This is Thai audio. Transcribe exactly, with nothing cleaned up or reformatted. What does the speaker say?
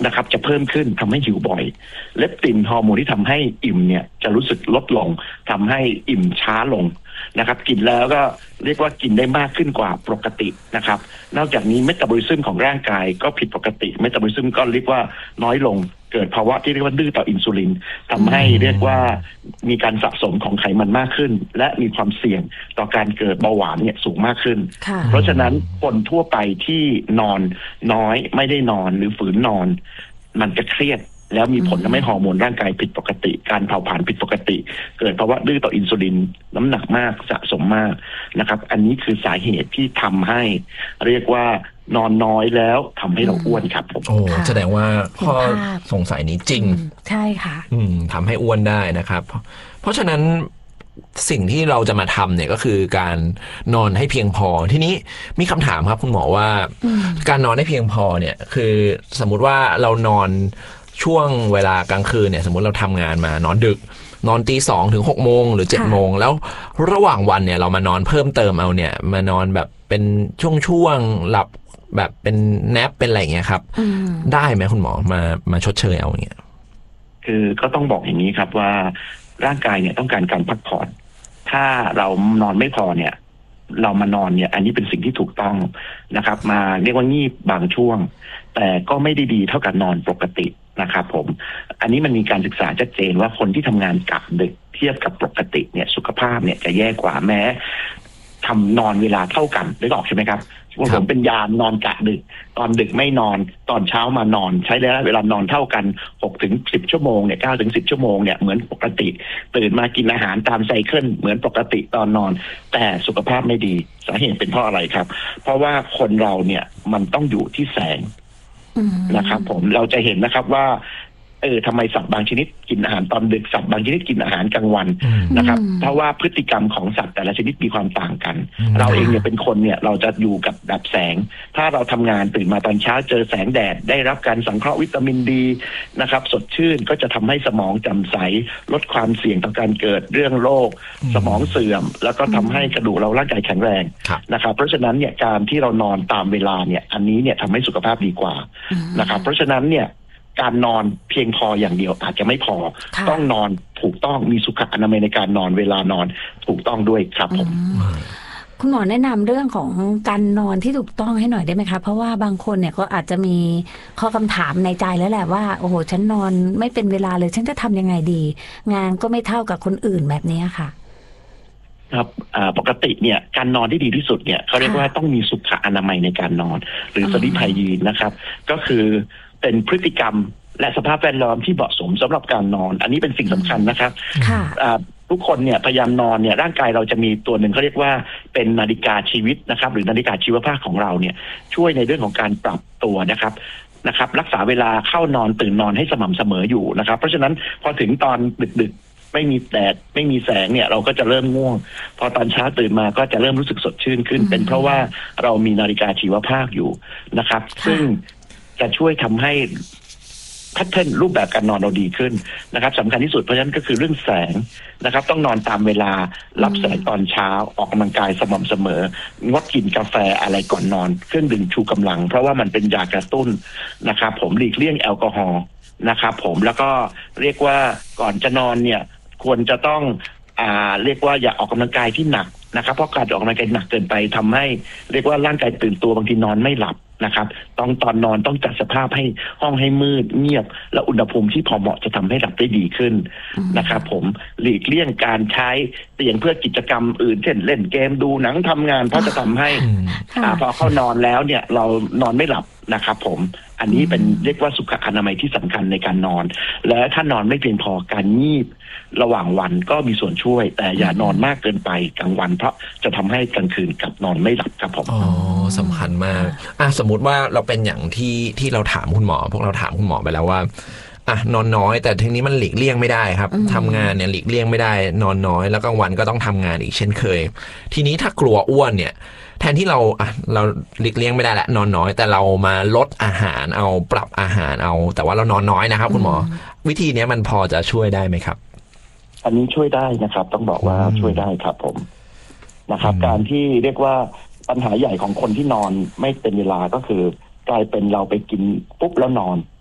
นะครับจะเพิ่มขึ้นทำให้หิวบ่อยเลปตินฮอร์โมนที่ทำให้อิ่มเนี่ยจะรู้สึกลดลงทำให้อิ่มช้าลงนะครับกินแล้วก็เรียกว่ากินได้มากขึ้นกว่าปกตินะครับนอกจากนี้เมตาบอลิซึมของร่างกายก็ผิดปกติเมตาบอลิซึมก็เรียกว่าน้อยลงเกิดภาวะที่เรียกว่าดื้อต่ออินซูลินทำให้เรียกว่ามีการสะสมของไขมันมากขึ้นและมีความเสี่ยงต่อการเกิดเบาหวานเนี่ยสูงมากขึ้นเพราะฉะนั้นคนทั่วไปที่นอนน้อยไม่ได้นอนหรือฝืนนอนมันจะเครียดแล้วมีผลทำให้ฮอร์โมนร่างกายผิดปกติการเผาผลาญผิดปกติเกิดภาวะดื้อต่ออินซูลินน้ำหนักมากสะสมมากนะครับอันนี้คือสาเหตุที่ทำให้เรียกว่านอนน้อยแล้วทำให้เราอ้วนครับผมโอ้แสดงว่าข้อสงสัยนี้จริงใช่ค่ะอืมทำให้อ้วนได้นะครับเพราะฉะนั้นสิ่งที่เราจะมาทำเนี่ยก็คือการนอนให้เพียงพอทีนี้มีคำถามครับคุณหมอว่าการนอนให้เพียงพอเนี่ยคือสมมุติว่าเรานอนช่วงเวลากลางคืนเนี่ยสมมติเราทำงานมานอนดึกนอนตีสองถึงหกโมงหรือเจ็ดโมงแล้วระหว่างวันเนี่ยเรามานอนเพิ่มเติมเอาเนี่ยมานอนแบบเป็นช่วงๆหลับแบบเป็นแนปเป็นอะไรอย่างเงี้ยครับได้ไหมคุณหมอมามาชดเชยเอาอย่างเงี้ยคือก็ต้องบอกอย่างนี้ครับว่าร่างกายเนี่ยต้องการการพักผ่อนถ้าเรานอนไม่พอเนี่ยเรามานอนเนี่ยอันนี้เป็นสิ่งที่ถูกต้องนะครับมาเรียกว่างีบบางช่วงแต่ก็ไม่ได้ดีเท่ากับนอนปกตินะครับผมอันนี้มันมีการศึกษาชัดเจนว่าคนที่ทำงานกะดึกเทียบกับปกติเนี่ยสุขภาพเนี่ยจะแย่กว่าแม้ทำนอนเวลาเท่ากันได้ออกใช่ไหมครับว่าผมเป็นยามนอนกะดึกตอนดึกไม่นอนตอนเช้ามานอนใช้เวลานอนเท่ากันหกถึงสิบชั่วโมงเนี่ยเก้าถึงสิบชั่วโมงเนี่ยเหมือนปกติตื่นมากินอาหารตามไซเคิลเหมือนปกติตอนนอนแต่สุขภาพไม่ดีสาเหตุเป็นเพราะอะไรครับเพราะว่าคนเราเนี่ยมันต้องอยู่ที่แสงนะครับผมเราจะเห็นนะครับว่าเออทำไมสัตว์บางชนิดกินอาหารตอนดึกสัตว์บางชนิดกินอาหารกลางวันนะครับเพราะว่าพฤติกรรมของสัตว์แต่ละชนิดมีความต่างกันเราเองเนี่ยเป็นคนเนี่ยเราจะอยู่กับแบบแสงถ้าเราทำงานตื่นมาตอนเช้าเจอแสงแดดได้รับการสังเคราะห์วิตามินดีนะครับสดชื่นก็จะทำให้สมองแจ่มใสลดความเสี่ยงต่อการเกิดเรื่องโรคสมองเสื่อมแล้วก็ทำให้กระดูกเราร่างกายแข็งแรงนะครับเพราะฉะนั้นเนี่ยการที่เรานอนตามเวลาเนี่ยอันนี้เนี่ยทำให้สุขภาพดีกว่านะครับเพราะฉะนั้นเนี่ยการนอนเพียงพออย่างเดียวอาจจะไม่พอต้องนอนถูกต้องมีสุขอนามัยในการนอนเวลานอนถูกต้องด้วยครับผมคุณหมอแนะนำเรื่องของการนอนที่ถูกต้องให้หน่อยได้ไหมคะเพราะว่าบางคนเนี่ยก็อาจจะมีข้อคำถามในใจแล้วแหละว่าโอ้โหฉันนอนไม่เป็นเวลาเลยฉันจะทำยังไงดีงานก็ไม่เท่ากับคนอื่นแบบนี้ค่ะครับปกติเนี่ยการนอนที่ดีที่สุดเนี่ยเขาเรียกว่าต้องมีสุขอนามัยในการนอนหรือสลีปไฮยีนนะครับก็คือเป็นพฤติกรรมและสภาพแวดล้อมที่เหมาะสมสำหรับการนอนอันนี้เป็นสิ่งสำคัญนะครับทุกคนเนี่ยพยายามนอนเนี่ยร่างกายเราจะมีตัวหนึ่งเขาเรียกว่าเป็นนาฬิกาชีวิตนะครับหรือนาฬิกาชีวภาพของเราเนี่ยช่วยในเรื่องของการปรับตัวนะครับนะครับรักษาเวลาเข้านอนตื่นนอนให้สม่ำเสมออยู่นะครับเพราะฉะนั้นพอถึงตอนดึกๆไม่มีแดดไม่มีแสงเนี่ยเราก็จะเริ่มง่วงพอตอนเช้าตื่นมาก็จะเริ่มรู้สึกสดชื่นขึ้นเป็นเพราะว่าเรามีนาฬิกาชีวภาพอยู่นะครับซึ่งจะช่วยทำให้แพทเทิร์นรูปแบบการนอนเราดีขึ้นนะครับสำคัญที่สุดเพราะฉะนั้นก็คือเรื่องแสงนะครับต้องนอนตามเวลารับแสงตอนเช้าออกกำลังกายสม่ำเสมองดกินกาแฟอะไรก่อนนอนเครื่องดื่มชูกำลังเพราะว่ามันเป็นยากระตุ้นนะครับผมหลีกเลี่ยงแอลกอฮอล์นะครับผมแล้วก็เรียกว่าก่อนจะนอนเนี่ยควรจะต้องอ่าเรียกว่าอย่าออกกำลังกายที่หนักนะครับเพราะการออกกำลังกายหนักเกินไปทำให้เรียกว่าร่างกายตื่นตัวบางทีนอนไม่หลับนะครับต้องตอนนอนต้องจัดสภาพให้ห้องให้มืดเงียบและอุณหภูมิที่พอเหมาะจะทำให้หลับได้ดีขึ้นนะครับผมหลีกเลี่ยงการใช้เตียงเพื่อกิจกรรมอื่นเช่นเล่นเกมดูหนังทำงานเพราะจะทำให้พอเข้านอนแล้วเนี่ยเรานอนไม่หลับนะครับผมอันนี้เป็นเรียกว่าสุขอนามัยที่สำคัญในการนอนและถ้านอนไม่เพียงพอการงีบระหว่างวันก็มีส่วนช่วยแต่อย่านอนมากเกินไปกลางวันเพราะจะทำให้กลางคืนกลับนอนไม่หลับครับผมอ๋อสำคัญมากอ่ะสมมุติว่าเราเป็นอย่างที่ที่เราถามคุณหมอพวกเราถามคุณหมอไปแล้วว่าอ่ะนอนน้อยแต่ทีนี้มันหลีกเลี่ยงไม่ได้ครับทำงานเนี่ยหลีกเลี่ยงไม่ได้นอนน้อยแล้วกลางวันก็ต้องทำงานอีกเช่นเคยทีนี้ถ้ากลัวอ้วนเนี่ยแทนที่เราอ่ะเราหลีกเลี่ยงไม่ได้แหละนอนน้อยแต่เรามาลดอาหารเอาปรับอาหารเอาแต่ว่าเรานอนน้อยนะครับคุณหมอวิธีนี้มันพอจะช่วยได้ไหมครับอันนี้ช่วยได้นะครับต้องบอกว่าช่วยได้ครับผมนะครับการที่เรียกว่าปัญหาใหญ่ของคนที่นอนไม่เป็นเวลาก็คือกลายเป็นเราไปกินปุ๊บแล้วนอน